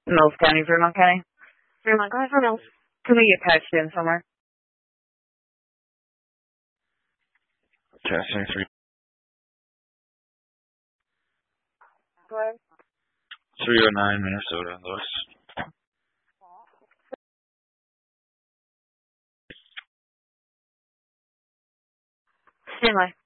Mills County, Fremont County. Fremont, go ahead for Mills. Can we get patched in somewhere? Testing 3. Go ahead. 309 Minnesota, Lewis. Stanley.